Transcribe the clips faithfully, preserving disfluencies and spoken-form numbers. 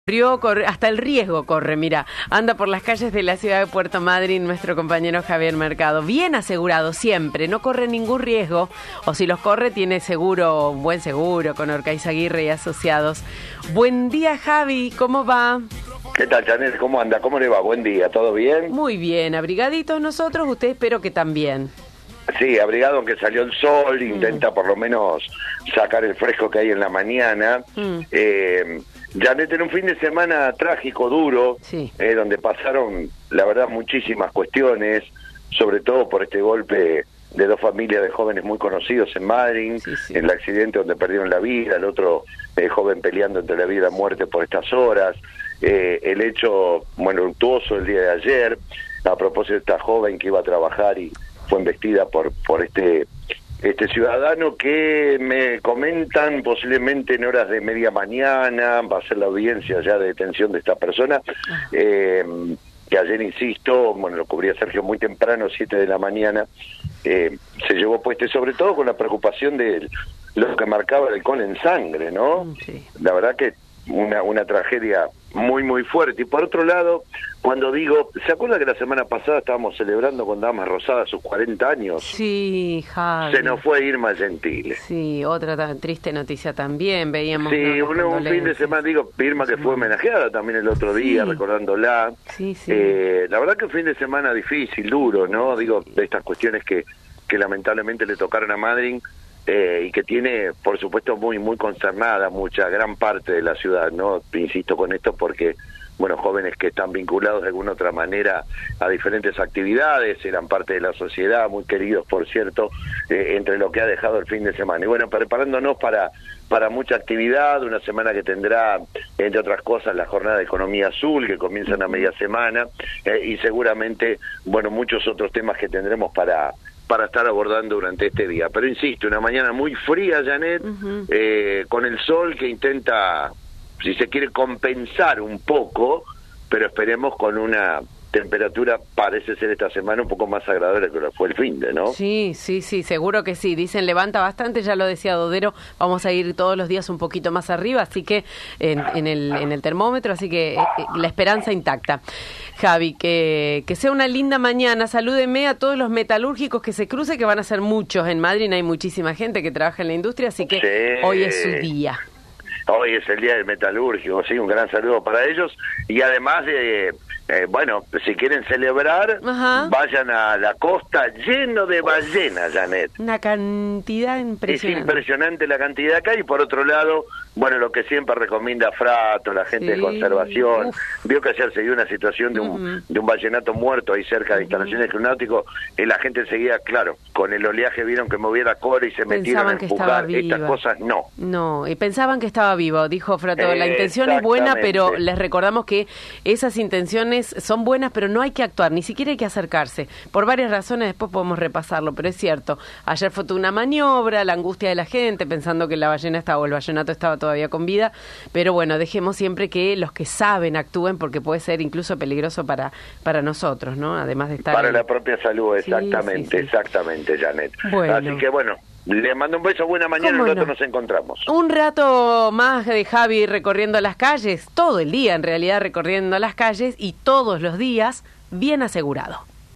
Corrió, corre, hasta el riesgo corre, mira, anda por las calles de la ciudad de Puerto Madryn nuestro compañero Javier Mercado, bien asegurado siempre, no corre ningún riesgo, o si los corre tiene seguro, un buen seguro con Orcaizaguirre y Asociados. Buen día, Javi, ¿cómo va? ¿Qué tal, Janet? ¿Cómo anda? ¿Cómo le va? Buen día, ¿todo bien? Muy bien, abrigaditos nosotros, usted espero que también. Sí, abrigado aunque salió el sol, mm. intenta por lo menos sacar el fresco que hay en la mañana. Mm. Eh, Janet, en un fin de semana trágico, duro, sí. eh, donde pasaron, la verdad, muchísimas cuestiones, sobre todo por este golpe de dos familias de jóvenes muy conocidos en Madryn, sí, sí. el accidente donde perdieron la vida, el otro eh, joven peleando entre la vida y la muerte por estas horas, eh, el hecho, bueno, luctuoso el día de ayer, a propósito de esta joven que iba a trabajar y fue embestida por por este este ciudadano que me comentan posiblemente en horas de media mañana va a ser la audiencia ya de detención de esta persona, eh, que ayer, insisto, bueno, lo cubría Sergio muy temprano, siete de la mañana, eh, se llevó puesto, y sobre todo con la preocupación de lo que marcaba el alcohol en sangre, ¿no? Sí. La verdad que una una tragedia muy muy fuerte. Y por otro lado, cuando digo, ¿se acuerda que la semana pasada estábamos celebrando con Damas Rosadas sus cuarenta años? Sí, Javi. Se nos fue Irma Gentile. Sí, otra tan triste noticia también, veíamos. Sí, un, un fin de semana, digo, Irma que fue homenajeada también el otro día, sí. recordándola. Sí, sí. Eh, la verdad que un fin de semana difícil, duro, ¿no? Digo, de estas cuestiones que, que lamentablemente le tocaron a Madryn. Eh, y que tiene, por supuesto, muy muy consternada mucha, gran parte de la ciudad, ¿no? Insisto con esto porque, bueno, jóvenes que están vinculados de alguna otra manera a diferentes actividades, eran parte de la sociedad, muy queridos, por cierto, eh, entre lo que ha dejado el fin de semana. Y bueno, preparándonos para para mucha actividad, una semana que tendrá, entre otras cosas, la jornada de Economía Azul, que comienzan a media semana, eh, y seguramente, bueno, muchos otros temas que tendremos para... para estar abordando durante este día. Pero insisto, una mañana muy fría, Janet, uh-huh. eh, con el sol que intenta, si se quiere, compensar un poco, pero esperemos con una temperatura, parece ser esta semana un poco más agradable que lo fue el finde, ¿no? Sí, sí, sí, seguro que sí. Dicen levanta bastante, ya lo decía Dodero, vamos a ir todos los días un poquito más arriba, así que en, en, el, en el termómetro, así que eh, la esperanza intacta. Javi, que, que sea una linda mañana, salúdeme a todos los metalúrgicos que se crucen, que van a ser muchos en Madryn, hay muchísima gente que trabaja en la industria, así que sí. hoy es su día. Hoy es el día del metalúrgico, sí, un gran saludo para ellos, y además de... Eh, Eh, bueno, si quieren celebrar, Ajá. vayan a la costa lleno de ballenas, Janet. Una cantidad impresionante. Es impresionante la cantidad que hay. Y por otro lado, bueno, lo que siempre recomienda Frato, la gente sí. de conservación. Uf. Vio que ayer se dio una situación de un, uh-huh. de un ballenato muerto ahí cerca de instalaciones uh-huh. náuticos, y la gente seguía, claro, con el oleaje vieron que movía la cola y se metieron a empujar estas cosas. No. No, y pensaban que estaba vivo, dijo Frato. Eh, la intención es buena, pero les recordamos que esas intenciones son buenas, pero no hay que actuar, ni siquiera hay que acercarse, por varias razones, después podemos repasarlo, pero es cierto, ayer fue toda una maniobra, la angustia de la gente, pensando que la ballena estaba, o el ballenato estaba todavía con vida, pero bueno, dejemos siempre que los que saben actúen, porque puede ser incluso peligroso para para nosotros, ¿no? Además de estar... Para en... la propia salud, exactamente, sí, sí, sí. exactamente, Janet. Bueno. Así que bueno, le mando un beso, buena mañana, y nosotros no? nos encontramos. Un rato más de Javi recorriendo las calles, todo el día en realidad recorriendo las calles y todos los días bien asegurado.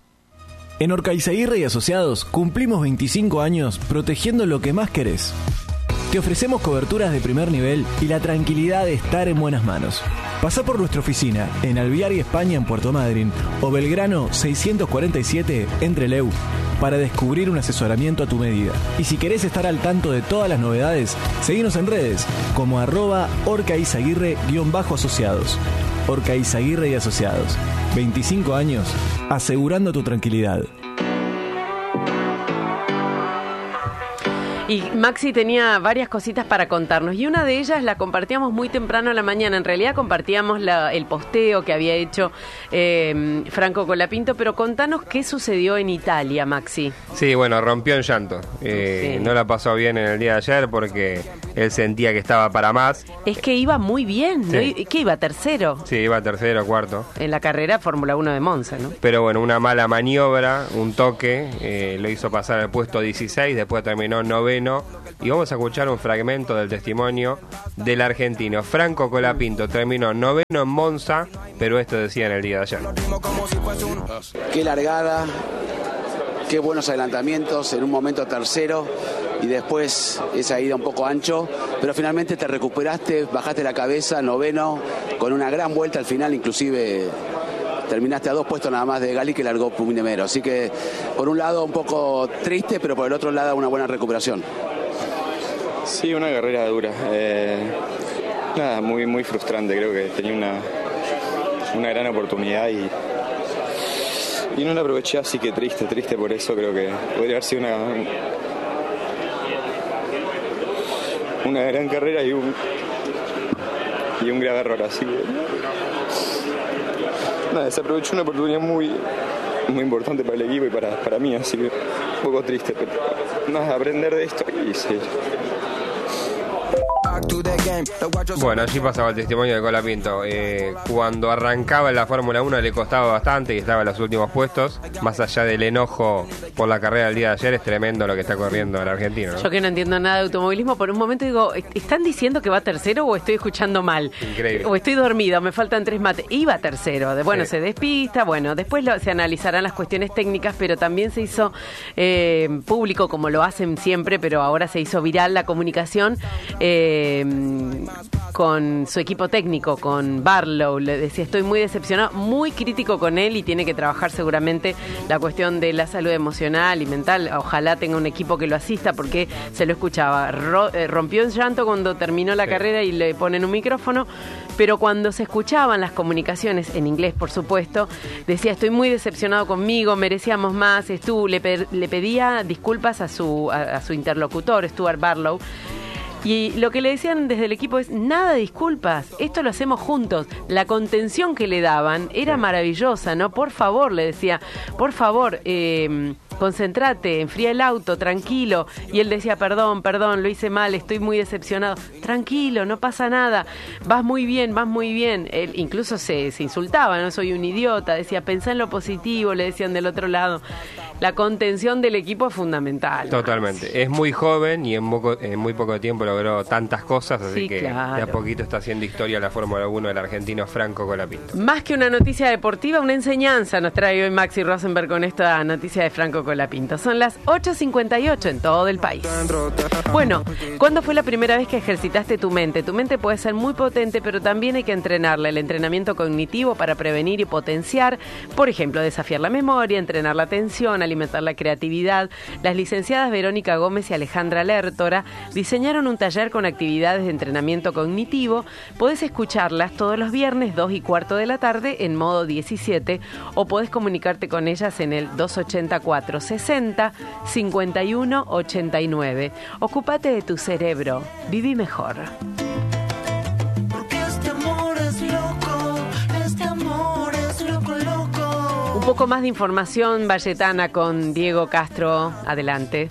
En Orcaizaguirre y Asociados cumplimos veinticinco años protegiendo lo que más querés. Te ofrecemos coberturas de primer nivel y la tranquilidad de estar en buenas manos. Pasá por nuestra oficina en Alvear y España en Puerto Madryn o Belgrano seiscientos cuarenta y siete en Trelew para descubrir un asesoramiento a tu medida. Y si querés estar al tanto de todas las novedades, seguinos en redes como arroba orcaizaguirre-asociados. Orcaizaguirre y Asociados. veinticinco años asegurando tu tranquilidad. Y Maxi tenía varias cositas para contarnos, y una de ellas la compartíamos muy temprano a la mañana. En realidad compartíamos la, el posteo que había hecho eh, Franco Colapinto, pero contanos qué sucedió en Italia, Maxi. Sí, bueno, rompió en llanto. Eh, sí. No la pasó bien en el día de ayer porque él sentía que estaba para más. Es que iba muy bien, ¿no? Sí. ¿Qué iba? ¿Tercero? Sí, iba tercero, cuarto. En la carrera Fórmula uno de Monza, ¿no? Pero bueno, una mala maniobra, un toque, eh, lo hizo pasar al puesto dieciséis, después terminó noveno noveno. Y vamos a escuchar un fragmento del testimonio del argentino Franco Colapinto. Terminó noveno en Monza, pero esto decía en el día de ayer. Qué largada, qué buenos adelantamientos, en un momento tercero y después esa ida un poco ancho, pero finalmente te recuperaste, bajaste la cabeza, noveno, con una gran vuelta al final, inclusive terminaste a dos puestos nada más de Gali, que largó Puminemero. Así que por un lado un poco triste, pero por el otro lado una buena recuperación. Sí, una carrera dura. Eh, nada, muy muy frustrante. Creo que tenía una, una gran oportunidad y, y no la aproveché, así que triste, triste por eso. Creo que podría haber sido una, una gran carrera y un, y un grave error. Así que nada, se aprovechó una oportunidad muy, muy importante para el equipo y para, para mí, así que un poco triste, pero nada, aprender de esto y seguir. Bueno, allí pasaba el testimonio de Colapinto. Eh, cuando arrancaba en la Fórmula uno le costaba bastante y estaba en los últimos puestos. Más allá del enojo por la carrera del día de ayer, es tremendo lo que está corriendo el argentino, ¿no? Yo que no entiendo nada de automovilismo, por un momento digo, ¿están diciendo que va tercero o estoy escuchando mal? Increíble. O estoy dormido, me faltan tres mates. Iba tercero, bueno, sí. Se despista, bueno, después lo, se analizarán las cuestiones técnicas, pero también se hizo eh, público, como lo hacen siempre, pero ahora se hizo viral la comunicación eh, con su equipo técnico, con Barlow. Le decía, estoy muy decepcionado, muy crítico con él y tiene que trabajar seguramente la cuestión de la salud emocional y mental. Ojalá tenga un equipo que lo asista, porque se lo escuchaba. Ro, eh, rompió en llanto cuando terminó la sí. carrera y le ponen un micrófono, pero cuando se escuchaban las comunicaciones, en inglés por supuesto, decía, estoy muy decepcionado conmigo, merecíamos más. Estuvo, le, pe- le pedía disculpas a su, a, a su interlocutor, Stuart Barlow. Y lo que le decían desde el equipo es, nada de disculpas, esto lo hacemos juntos. La contención que le daban era maravillosa, ¿no? Por favor, le decía, por favor, eh, concéntrate, enfría el auto, tranquilo. Y él decía, perdón, perdón, lo hice mal, estoy muy decepcionado. Tranquilo, no pasa nada, vas muy bien, vas muy bien. Él incluso se, se insultaba, no soy un idiota, decía, pensá en lo positivo, le decían del otro lado. La contención del equipo es fundamental. Totalmente. ¿No? Es muy joven y en, poco, en muy poco tiempo logró tantas cosas, así sí, que claro. de a poquito está haciendo historia la Fórmula uno del argentino Franco Colapinto. Más que una noticia deportiva, una enseñanza nos trae hoy Maxi Rosenberg con esta noticia de Franco Colapinto. Son las ocho cincuenta y ocho en todo el país. Bueno, ¿cuándo fue la primera vez que ejercitaste tu mente? Tu mente puede ser muy potente, pero también hay que entrenarla. El entrenamiento cognitivo para prevenir y potenciar, por ejemplo, desafiar la memoria, entrenar la atención, alimentar la creatividad. Las licenciadas Verónica Gómez y Alejandra Lertora diseñaron un taller con actividades de entrenamiento cognitivo. Podés escucharlas todos los viernes, dos y cuarto de la tarde, en modo diecisiete, o podés comunicarte con ellas en el dos ochenta, cuatro sesenta, cincuenta y uno ochenta y nueve. Ocúpate de tu cerebro. Viví mejor. Un poco más de información valletana con Diego Castro. Adelante.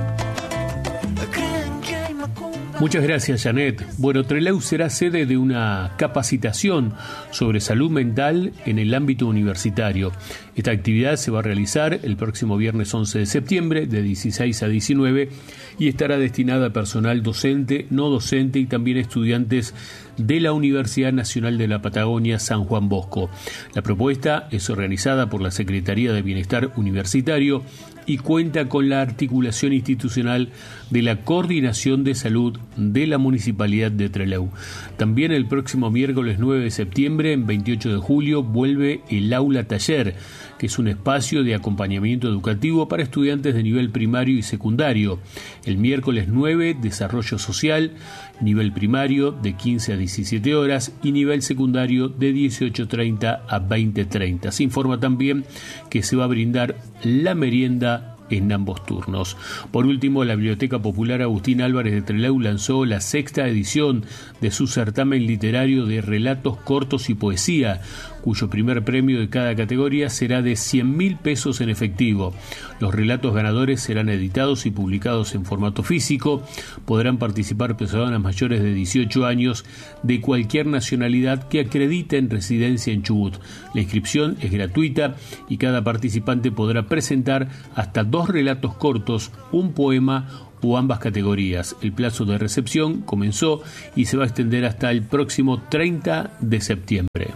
Muchas gracias, Janet. Bueno, Trelew será sede de una capacitación sobre salud mental en el ámbito universitario. Esta actividad se va a realizar el próximo viernes once de septiembre de dieciséis a diecinueve y estará destinada a personal docente, no docente y también estudiantes de la Universidad Nacional de la Patagonia San Juan Bosco. La propuesta es organizada por la Secretaría de Bienestar Universitario y cuenta con la articulación institucional de la Coordinación de Salud de la Municipalidad de Trelew. También el próximo miércoles nueve de septiembre, en veintiocho de julio, vuelve el Aula Taller, que es un espacio de acompañamiento educativo para estudiantes de nivel primario y secundario. El miércoles nueve, Desarrollo Social, nivel primario de quince a diecisiete horas y nivel secundario de dieciocho treinta a veinte treinta. Se informa también que se va a brindar la merienda en ambos turnos. Por último, la Biblioteca Popular Agustín Álvarez de Trelew lanzó la sexta edición de su certamen literario de relatos cortos y poesía, cuyo primer premio de cada categoría será de cien mil pesos en efectivo. Los relatos ganadores serán editados y publicados en formato físico. Podrán participar personas mayores de dieciocho años de cualquier nacionalidad que acrediten residencia en Chubut. La inscripción es gratuita y cada participante podrá presentar hasta dos relatos cortos, un poema o ambas categorías. El plazo de recepción comenzó y se va a extender hasta el próximo treinta de septiembre.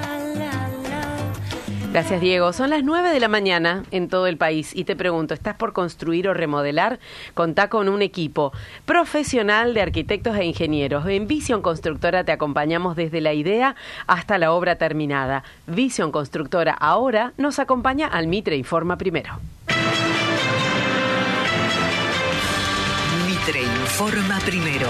Gracias, Diego. Son las nueve de la mañana en todo el país y te pregunto, ¿estás por construir o remodelar? Contá con un equipo profesional de arquitectos e ingenieros. En Vision Constructora te acompañamos desde la idea hasta la obra terminada. Vision Constructora ahora nos acompaña al Mitre Informa Primero. Mitre Informa Primero.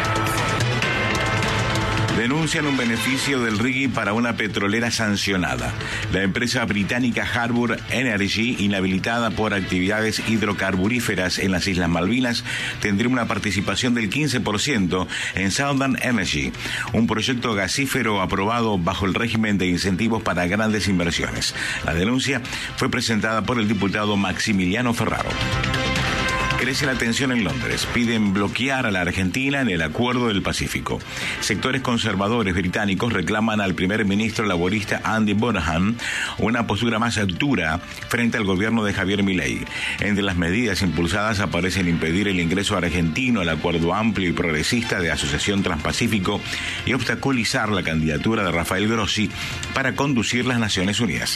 Denuncian un beneficio del R I G I para una petrolera sancionada. La empresa británica Harbour Energy, inhabilitada por actividades hidrocarburíferas en las Islas Malvinas, tendría una participación del quince por ciento en Southern Energy, un proyecto gasífero aprobado bajo el régimen de incentivos para grandes inversiones. La denuncia fue presentada por el diputado Maximiliano Ferraro. Crece la tensión en Londres. Piden bloquear a la Argentina en el Acuerdo del Pacífico. Sectores conservadores británicos reclaman al primer ministro laborista Andy Burnham una postura más dura frente al gobierno de Javier Milei. Entre las medidas impulsadas aparecen impedir el ingreso argentino al Acuerdo Amplio y Progresista de Asociación Transpacífico y obstaculizar la candidatura de Rafael Grossi para conducir las Naciones Unidas.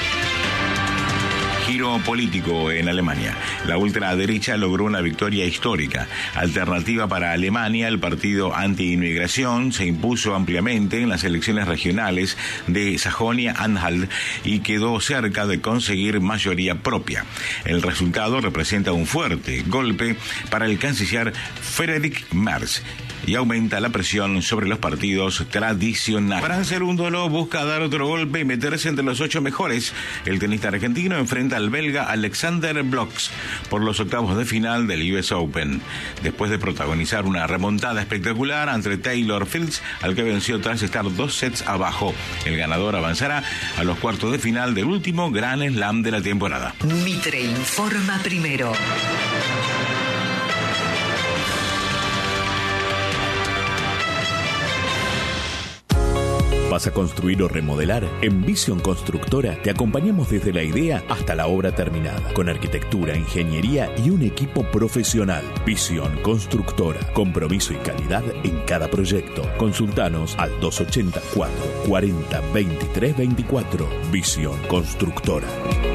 Giro político en Alemania. La ultraderecha logró una victoria histórica. Alternativa para Alemania, el partido anti-inmigración, se impuso ampliamente en las elecciones regionales de Sajonia-Anhalt y quedó cerca de conseguir mayoría propia. El resultado representa un fuerte golpe para el canciller Friedrich Merz y aumenta la presión sobre los partidos tradicionales. Franz Cerúndolo busca dar otro golpe y meterse entre los ocho mejores. El tenista argentino enfrenta al belga Alexander Blocks por los octavos de final del U S Open, después de protagonizar una remontada espectacular ante Taylor Fritz, al que venció tras estar dos sets abajo. El ganador avanzará a los cuartos de final del último Grand Slam de la temporada. Mitre Informa Primero. ¿Vas a construir o remodelar? En Vision Constructora te acompañamos desde la idea hasta la obra terminada, con arquitectura, ingeniería y un equipo profesional. Vision Constructora, compromiso y calidad en cada proyecto. Consultanos al dos ochenta y cuatro, cuarenta, veintitrés veinticuatro. Vision Constructora.